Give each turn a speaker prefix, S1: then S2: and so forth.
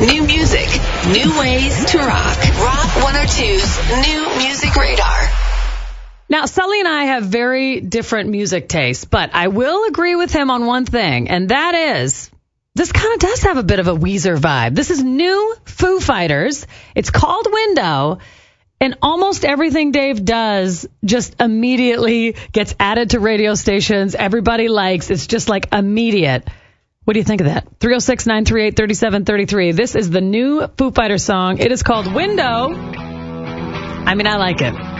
S1: New music, new ways to rock. Rock 102's New Music Radar.
S2: Now, Sully and I have very different music tastes, but I will agree with him on one thing, and that is this kind of does have a bit of a Weezer vibe. This is new Foo Fighters. It's called Window, and almost everything Dave does just immediately gets added to radio stations. Everybody likes. It's just like immediate. What do you think of that? 306-938-3733. This is the new Foo Fighters song. It is called Window. I mean, I like it.